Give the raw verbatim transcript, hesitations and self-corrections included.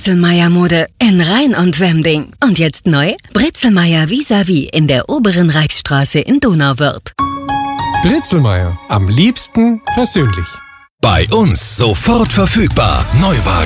Brezelmeier-Mode in Rhein und Wemding. Und jetzt neu? Brezelmeier vis-à-vis in der oberen Reichsstraße in Donauwörth. Brezelmeier, am liebsten persönlich. Bei uns sofort verfügbar. Neuwagen.